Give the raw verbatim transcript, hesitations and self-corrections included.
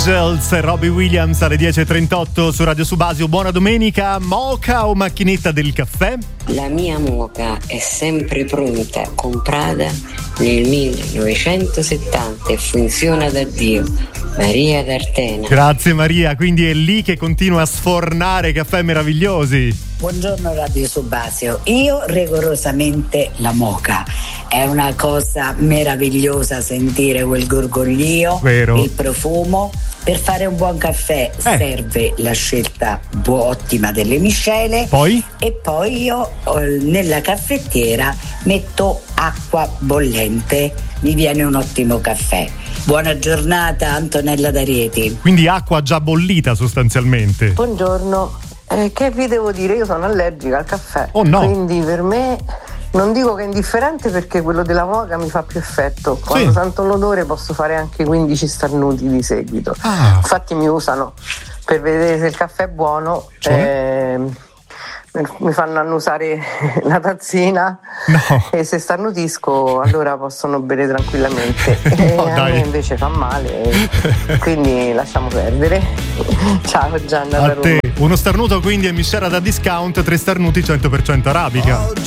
Angels, Robbie Williams alle dieci e trentotto su Radio Subasio. Buona domenica. Moka o macchinetta del caffè? La mia moka è sempre pronta, comprata nel millenovecentosettanta e funziona da Dio. Maria d'Artena. Grazie Maria, quindi è lì che continua a sfornare caffè meravigliosi. Buongiorno Radio Subasio, io rigorosamente la moka, è una cosa meravigliosa sentire quel gorgoglio, vero, il profumo. Per fare un buon caffè eh. serve la scelta bu- ottima delle miscele, poi? E poi io nella caffettiera metto acqua bollente, mi viene un ottimo caffè. Buona giornata, Antonella d'Arieti. Quindi acqua già bollita sostanzialmente. Buongiorno, eh, che vi devo dire? Io sono allergica al caffè. Oh no! Quindi per me non dico che è indifferente, perché quello della moka mi fa più effetto. Quando sì. sento l'odore posso fare anche quindici starnuti di seguito. Ah. Infatti mi usano per vedere se il caffè è buono. Cioè? Eh, mi fanno annusare la tazzina, no. E se starnutisco allora possono bere tranquillamente. No, e a dai. me invece fa male, quindi lasciamo perdere. Ciao Gianna a da Roma. te. Uno starnuto quindi è miscela da discount, tre starnuti cento per cento arabica.